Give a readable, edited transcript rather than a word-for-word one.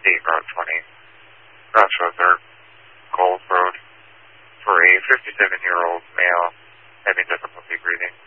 State Route 20, crossroads are Gold Road, for a 57-year-old male having difficulty breathing.